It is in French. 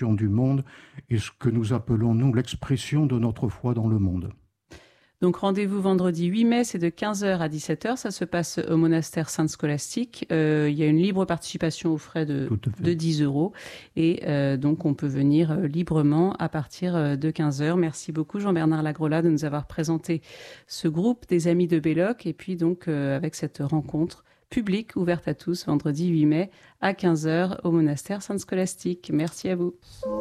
du monde et ce que nous appelons, nous, l'expression de notre foi dans le monde. Donc rendez-vous vendredi 8 mai, c'est de 15 heures à 17 heures. Ça se passe au monastère Sainte-Scolastique. Il y a une libre participation aux frais de 10 euros. Et donc on peut venir librement à partir de 15 heures. Merci beaucoup Jean-Bernard Lagrola de nous avoir présenté ce groupe des Amis de Belloc. Et puis donc avec cette rencontre publique ouverte à tous vendredi 8 mai à 15 heures au monastère Sainte-Scolastique. Merci à vous.